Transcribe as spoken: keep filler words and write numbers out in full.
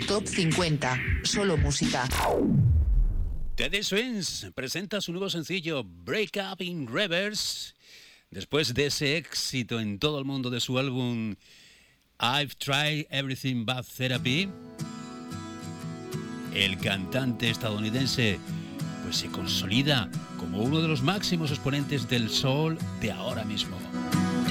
Top cincuenta, solo música. Teddy Swims presenta su nuevo sencillo Break Up in Reverse. Después de ese éxito en todo el mundo de su álbum I've Tried Everything But Therapy, el cantante estadounidense pues se consolida como uno de los máximos exponentes del soul de ahora mismo.